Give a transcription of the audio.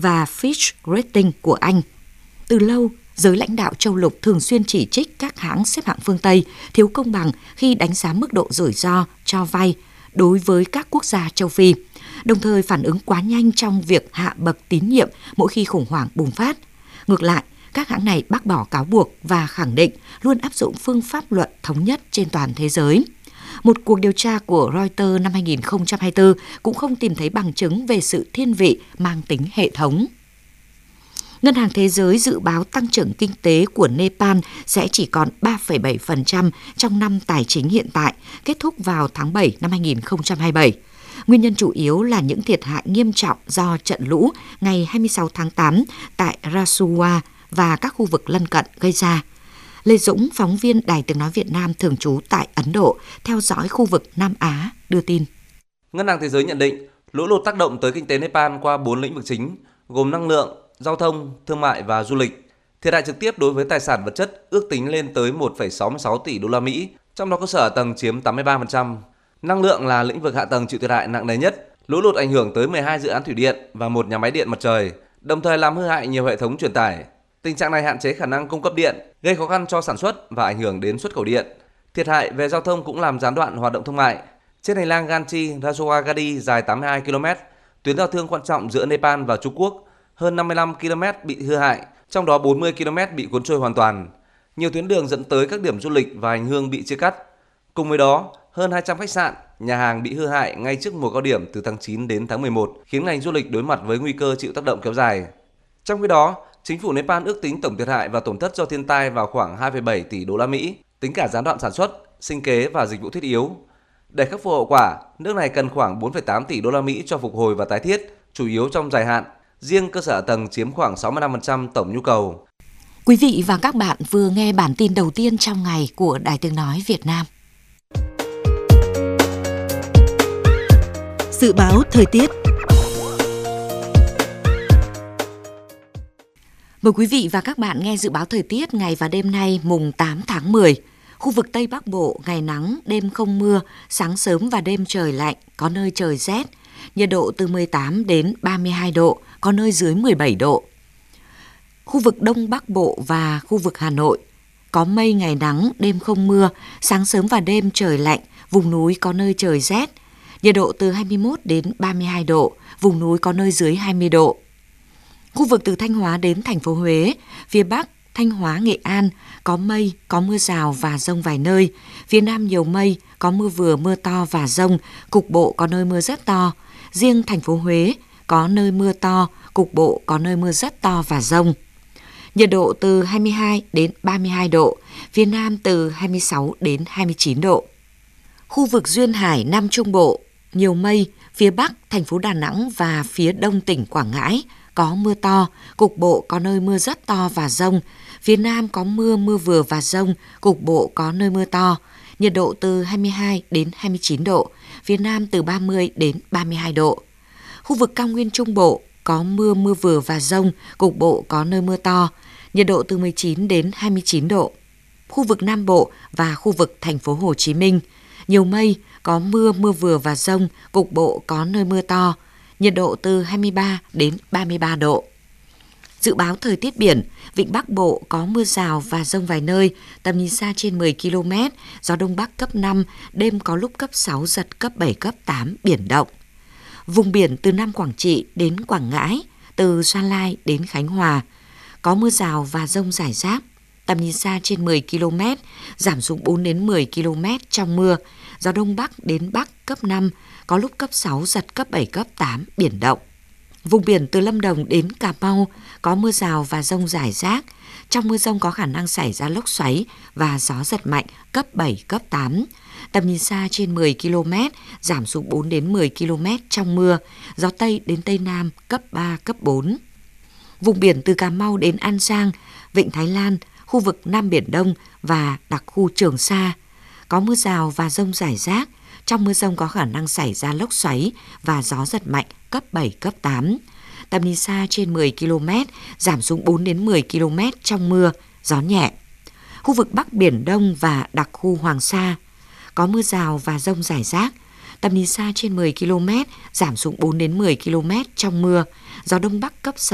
và Fitch Rating của Anh. Từ lâu, giới lãnh đạo châu lục thường xuyên chỉ trích các hãng xếp hạng phương Tây thiếu công bằng khi đánh giá mức độ rủi ro cho vay đối với các quốc gia châu Phi, đồng thời phản ứng quá nhanh trong việc hạ bậc tín nhiệm mỗi khi khủng hoảng bùng phát. Ngược lại, các hãng này bác bỏ cáo buộc và khẳng định luôn áp dụng phương pháp luận thống nhất trên toàn thế giới. Một cuộc điều tra của Reuters năm 2024 cũng không tìm thấy bằng chứng về sự thiên vị mang tính hệ thống. Ngân hàng Thế giới dự báo tăng trưởng kinh tế của Nepal sẽ chỉ còn 3,7% trong năm tài chính hiện tại, kết thúc vào tháng 7 năm 2027. Nguyên nhân chủ yếu là những thiệt hại nghiêm trọng do trận lũ ngày 26 tháng 8 tại Rasuwa và các khu vực lân cận gây ra. Lê Dũng, phóng viên Đài Tiếng Nói Việt Nam thường trú tại Ấn Độ, theo dõi khu vực Nam Á, đưa tin. Ngân hàng Thế giới nhận định lũ lụt tác động tới kinh tế Nepal qua 4 lĩnh vực chính, gồm năng lượng, giao thông, thương mại và du lịch. Thiệt hại trực tiếp đối với tài sản vật chất ước tính lên tới 1,66 tỷ đô la Mỹ, trong đó cơ sở hạ tầng chiếm 83%. Năng lượng là lĩnh vực hạ tầng chịu thiệt hại nặng nề nhất. Lũ lụt ảnh hưởng tới 12 dự án thủy điện và một nhà máy điện mặt trời, đồng thời làm hư hại nhiều hệ thống truyền tải. Tình trạng này hạn chế khả năng cung cấp điện, gây khó khăn cho sản xuất và ảnh hưởng đến xuất khẩu điện. Thiệt hại về giao thông cũng làm gián đoạn hoạt động thương mại. Trên hành lang Ganchi-Rajawagadi dài 82 km, tuyến giao thương quan trọng giữa Nepal và Trung Quốc, hơn 55 km bị hư hại, trong đó 40 km bị cuốn trôi hoàn toàn. Nhiều tuyến đường dẫn tới các điểm du lịch và hành hương bị chia cắt. Cùng với đó, hơn 200 khách sạn, nhà hàng bị hư hại ngay trước mùa cao điểm từ tháng 9 đến tháng 11, khiến ngành du lịch đối mặt với nguy cơ chịu tác động kéo dài. Trong khi đó, chính phủ Nepal ước tính tổng thiệt hại và tổn thất do thiên tai vào khoảng 2,7 tỷ đô la Mỹ, tính cả gián đoạn sản xuất, sinh kế và dịch vụ thiết yếu. Để khắc phục hậu quả, nước này cần khoảng 4,8 tỷ đô la Mỹ cho phục hồi và tái thiết, chủ yếu trong dài hạn. Riêng cơ sở hạ tầng chiếm khoảng 65% tổng nhu cầu. Quý vị và các bạn vừa nghe bản tin đầu tiên trong ngày của Đài Tiếng Nói Việt Nam. Dự báo thời tiết. Mời quý vị và các bạn nghe dự báo thời tiết ngày và đêm nay mùng 8 tháng 10. Khu vực Tây Bắc Bộ ngày nắng, đêm không mưa, sáng sớm và đêm trời lạnh, có nơi trời rét. Nhiệt độ từ 18 đến 32 độ, có nơi dưới 17 độ. Khu vực Đông Bắc Bộ và khu vực Hà Nội có mây ngày nắng, đêm không mưa, sáng sớm và đêm trời lạnh, vùng núi có nơi trời rét. Nhiệt độ từ 21 đến 32 độ, vùng núi có nơi dưới 20 độ. Khu vực từ Thanh Hóa đến thành phố Huế, phía Bắc, Thanh Hóa, Nghệ An có mây, có mưa rào và dông vài nơi. Phía Nam nhiều mây, có mưa vừa mưa to và dông, cục bộ có nơi mưa rất to. Riêng thành phố Huế có nơi mưa to, cục bộ có nơi mưa rất to và dông. Nhiệt độ từ 22 đến 32 độ, phía Nam từ 26 đến 29 độ. Khu vực Duyên Hải, Nam Trung Bộ, nhiều mây, phía Bắc, thành phố Đà Nẵng và phía Đông tỉnh Quảng Ngãi có mưa to, cục bộ có nơi mưa rất to và dông. Phía Nam có mưa, mưa vừa và dông, cục bộ có nơi mưa to. Nhiệt độ từ 22 đến 29 độ, phía Nam từ 30 đến 32 độ. Khu vực Cao Nguyên Trung Bộ có mưa, mưa vừa và dông, cục bộ có nơi mưa to. Nhiệt độ từ 19 đến 29 độ. Khu vực Nam Bộ và khu vực thành phố Hồ Chí Minh, nhiều mây, có mưa, mưa vừa và dông, cục bộ có nơi mưa to. Nhiệt độ từ 23 đến 33 độ. Dự báo thời tiết biển, vịnh Bắc Bộ có mưa rào và dông vài nơi, tầm nhìn xa trên 10 km, gió Đông Bắc cấp 5, đêm có lúc cấp 6, giật cấp 7, cấp 8, biển động. Vùng biển từ Nam Quảng Trị đến Quảng Ngãi, từ Gia Lai đến Khánh Hòa, có mưa rào và dông rải rác, tầm nhìn xa trên 10 km, giảm xuống 4 đến 10 km trong mưa, gió Đông Bắc đến Bắc cấp 5, có lúc cấp 6, giật cấp 7, cấp 8, biển động. Vùng biển từ Lâm Đồng đến Cà Mau có mưa rào và dông rải rác. Trong mưa dông có khả năng xảy ra lốc xoáy và gió giật mạnh cấp 7, cấp 8. Tầm nhìn xa trên 10 km, giảm xuống 4 đến 10 km trong mưa, gió Tây đến Tây Nam cấp 3, cấp 4. Vùng biển từ Cà Mau đến An Giang, Vịnh Thái Lan, khu vực Nam Biển Đông và đặc khu Trường Sa, có mưa rào và dông rải rác. Trong mưa dông có khả năng xảy ra lốc xoáy và gió giật mạnh cấp 7, cấp 8. Tầm nhìn xa trên 10 km, giảm xuống 4 đến 10 km trong mưa, gió nhẹ. Khu vực Bắc Biển Đông và đặc khu Hoàng Sa, có mưa rào và dông rải rác. Tầm nhìn xa trên 10 km, giảm xuống 4 đến 10 km trong mưa, gió Đông Bắc cấp 6.